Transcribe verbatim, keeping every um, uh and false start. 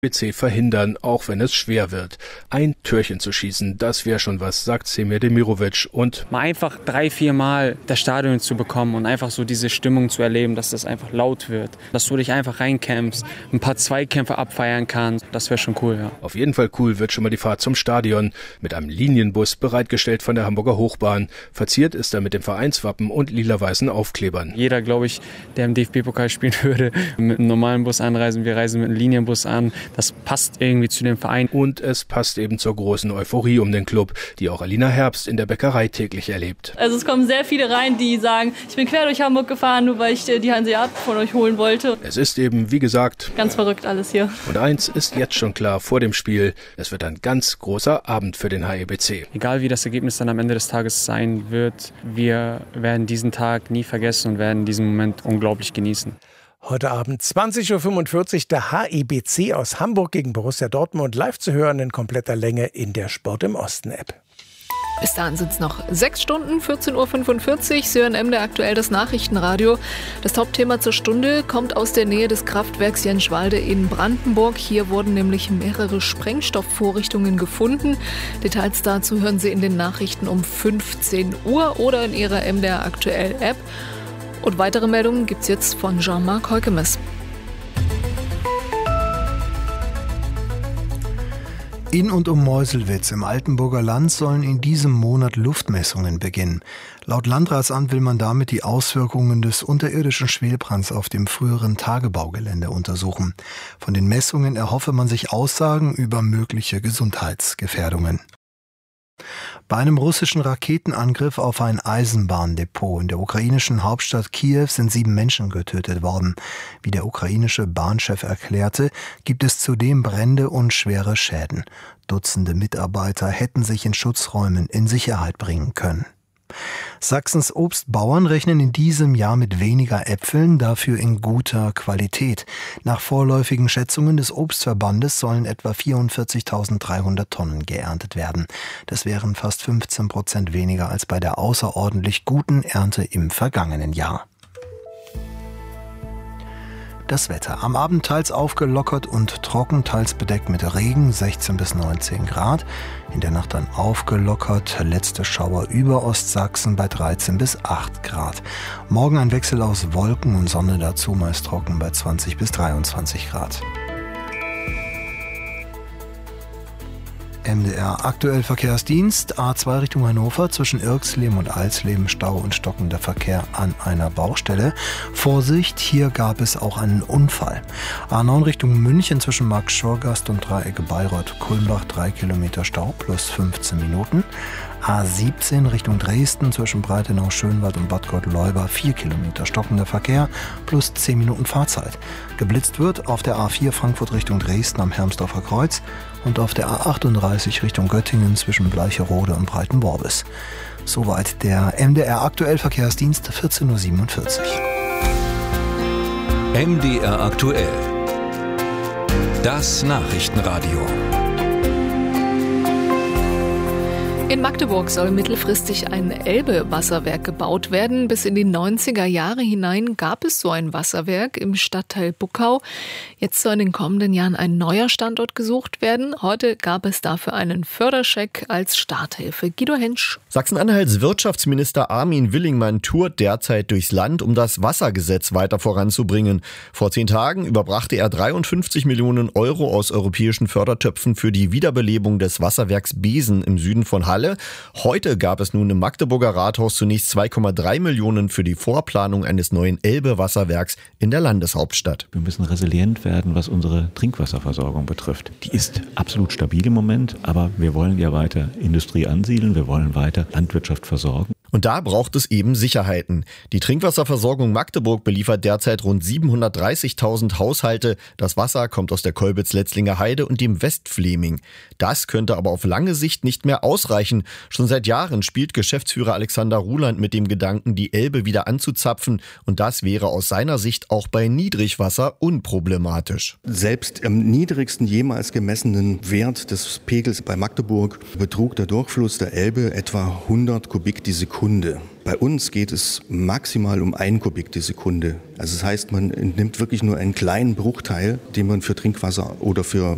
B C verhindern, auch wenn es schwer wird. Ein Türchen zu schießen, das wäre schon was, sagt Semir Demirovic. Und mal einfach drei, vier Mal das Stadion zu bekommen und einfach so diese Stimmung zu erleben, dass das einfach laut wird. Dass du dich einfach reinkämpfst, ein paar Zweikämpfe abfeiern kannst, das wäre schon cool, ja. Auf jeden Fall cool wird schon mal die Fahrt zum Stadion. Mit einem Linienbus, bereitgestellt von der Hamburger Hochbahn. Verziert ist er mit dem Vereinswappen und lila-weißen Aufklebern. Jeder, glaube ich, der im D F B-Pokal spielen würde, mit einem normalen Bus anreisen. Wir reisen mit einem Linienbus an. Das passt irgendwie zu dem Verein. Und es passt eben zur großen Euphorie um den Club, die auch Alina Herbst in der Bäckerei täglich erlebt. Also es kommen sehr viele rein, die sagen, ich bin quer durch Hamburg gefahren, nur weil ich die Hanseaten von euch holen wollte. Es ist eben, wie gesagt, ganz verrückt alles hier. Und eins ist jetzt schon klar vor dem Spiel, es wird ein ganz großer Abend für den H E B C. Egal wie das Ergebnis dann am Ende des Tages sein wird, wir werden diesen Tag nie vergessen und werden diesen Moment unglaublich genießen. Heute Abend zwanzig Uhr fünfundvierzig der H E B C aus Hamburg gegen Borussia Dortmund, live zu hören in kompletter Länge in der Sport im Osten App. Bis dahin sind es noch sechs Stunden, vierzehn Uhr fünfundvierzig. Sie hören M D R aktuell das Nachrichtenradio. Das Top-Thema zur Stunde kommt aus der Nähe des Kraftwerks Jenschwalde in Brandenburg. Hier wurden nämlich mehrere Sprengstoffvorrichtungen gefunden. Details dazu hören Sie in den Nachrichten um fünfzehn Uhr oder in Ihrer M D R aktuell App. Und weitere Meldungen gibt's jetzt von Jean-Marc Heukemes. In und um Meuselwitz im Altenburger Land sollen in diesem Monat Luftmessungen beginnen. Laut Landratsamt will man damit die Auswirkungen des unterirdischen Schwelbrands auf dem früheren Tagebaugelände untersuchen. Von den Messungen erhoffe man sich Aussagen über mögliche Gesundheitsgefährdungen. Bei einem russischen Raketenangriff auf ein Eisenbahndepot in der ukrainischen Hauptstadt Kiew sind sieben Menschen getötet worden. Wie der ukrainische Bahnchef erklärte, gibt es zudem Brände und schwere Schäden. Dutzende Mitarbeiter hätten sich in Schutzräumen in Sicherheit bringen können. Sachsens Obstbauern rechnen in diesem Jahr mit weniger Äpfeln, dafür in guter Qualität. Nach vorläufigen Schätzungen des Obstverbandes sollen etwa vierundvierzigtausenddreihundert Tonnen geerntet werden. Das wären fast fünfzehn Prozent weniger als bei der außerordentlich guten Ernte im vergangenen Jahr. Das Wetter. Am Abend teils aufgelockert und trocken, teils bedeckt mit Regen, sechzehn bis neunzehn Grad. In der Nacht dann aufgelockert, letzte Schauer über Ostsachsen bei dreizehn bis acht Grad. Morgen ein Wechsel aus Wolken und Sonne dazu, meist trocken bei zwanzig bis dreiundzwanzig Grad. M D R aktuell Verkehrsdienst, A zwei Richtung Hannover, zwischen Irxleben und Alsleben Stau und stockender Verkehr an einer Baustelle. Vorsicht, hier gab es auch einen Unfall. A neun Richtung München zwischen Markt-Schorgast und Dreiecke Bayreuth-Kulmbach, drei Kilometer Stau plus fünfzehn Minuten. A siebzehn Richtung Dresden zwischen Breitenau-Schönwald und Bad Gott-Leuba, vier Kilometer stockender Verkehr plus zehn Minuten Fahrzeit. Geblitzt wird auf der A vier Frankfurt Richtung Dresden am Hermsdorfer Kreuz und auf der A achtunddreißig Richtung Göttingen zwischen Bleicherode und Breitenworbis. Soweit der M D R aktuell Verkehrsdienst, vierzehn Uhr siebenundvierzig. M D R aktuell. Das Nachrichtenradio. In Magdeburg soll mittelfristig ein Elbe-Wasserwerk gebaut werden. Bis in die neunziger Jahre hinein gab es so ein Wasserwerk im Stadtteil Buckau. Jetzt soll in den kommenden Jahren ein neuer Standort gesucht werden. Heute gab es dafür einen Förderscheck als Starthilfe. Guido Hensch. Sachsen-Anhalts Wirtschaftsminister Armin Willingmann tourt derzeit durchs Land, um das Wassergesetz weiter voranzubringen. Vor zehn Tagen überbrachte er dreiundfünfzig Millionen Euro aus europäischen Fördertöpfen für die Wiederbelebung des Wasserwerks Besen im Süden von Halle. Heute gab es nun im Magdeburger Rathaus zunächst zwei Komma drei Millionen für die Vorplanung eines neuen Elbe-Wasserwerks in der Landeshauptstadt. Wir müssen resilient werden, was unsere Trinkwasserversorgung betrifft. Die ist absolut stabil im Moment, aber wir wollen ja weiter Industrie ansiedeln, wir wollen weiter Landwirtschaft versorgen. Und da braucht es eben Sicherheiten. Die Trinkwasserversorgung Magdeburg beliefert derzeit rund siebenhundertdreißigtausend Haushalte. Das Wasser kommt aus der Kolbitz-Letzlinger Heide und dem Westfleming. Das könnte aber auf lange Sicht nicht mehr ausreichen. Schon seit Jahren spielt Geschäftsführer Alexander Ruland mit dem Gedanken, die Elbe wieder anzuzapfen. Und das wäre aus seiner Sicht auch bei Niedrigwasser unproblematisch. Selbst im niedrigsten jemals gemessenen Wert des Pegels bei Magdeburg betrug der Durchfluss der Elbe etwa hundert Kubik die Sekunde. Bei uns geht es maximal um ein Kubik die Sekunde. Also das heißt, man nimmt wirklich nur einen kleinen Bruchteil, den man für Trinkwasser oder für